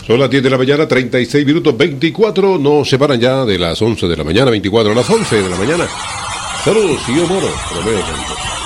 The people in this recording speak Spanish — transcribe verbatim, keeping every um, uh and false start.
Son las diez de la mañana, treinta y seis minutos, veinticuatro. Nos separan ya de las once de la mañana, veinticuatro a las once de la mañana. Saludos, yo Moro, Romeo Santos.